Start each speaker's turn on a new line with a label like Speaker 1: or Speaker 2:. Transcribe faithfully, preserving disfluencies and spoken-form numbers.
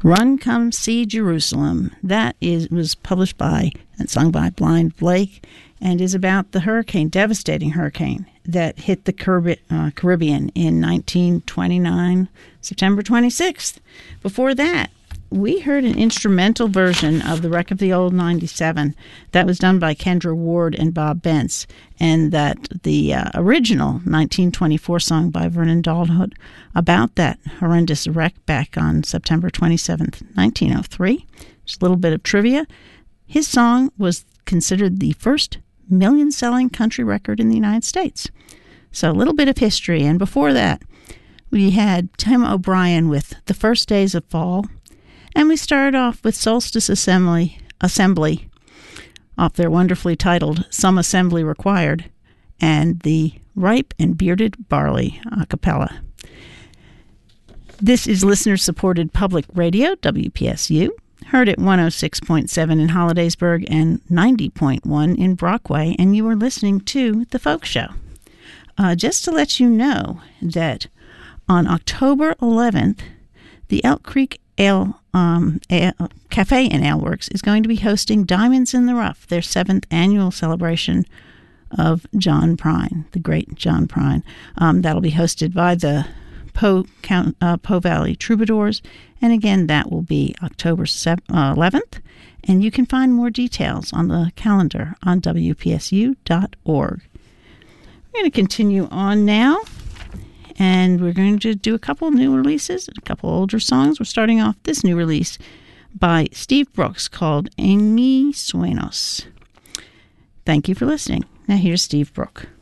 Speaker 1: Run, Come See Jerusalem. That is was published by and sung by Blind Blake and is about the hurricane, devastating hurricane that hit the Carib- uh, Caribbean in nineteen twenty-nine, September twenty-sixth. Before that, we heard an instrumental version of The Wreck of the Old ninety-seven that was done by Kendra Ward and Bob Bentz, and that the uh, original nineteen twenty-four song by Vernon Dalhood about that horrendous wreck back on September twenty-seventh, nineteen oh three. Just a little bit of trivia. His song was considered the first million-selling country record in the United States. So a little bit of history. And before that, we had Tim O'Brien with The First Days of Fall. And we started off with Solstice Assembly, Assembly off their wonderfully titled Some Assembly Required, and the Ripe and Bearded Barley a cappella. This is listener-supported public radio, W P S U, heard at one oh six point seven in Hollidaysburg and ninety point one in Brockway, and you are listening to The Folk Show. Uh, just to let you know that on October eleventh, the Elk Creek Ale um, Ale, Cafe and Ale Works is going to be hosting Diamonds in the Rough, their seventh annual celebration of John Prine, the great John Prine. Um, that'll be hosted by the Po, Count, uh, Po Valley Troubadours, and again, that will be October eleventh, and you can find more details on the calendar on W P S U dot org. We're going to continue on now. And we're going to do a couple of new releases, a couple older songs. We're starting off this new release by Steve Brooks called En Mis Sueños. Thank you for listening. Now here's Steve Brooks.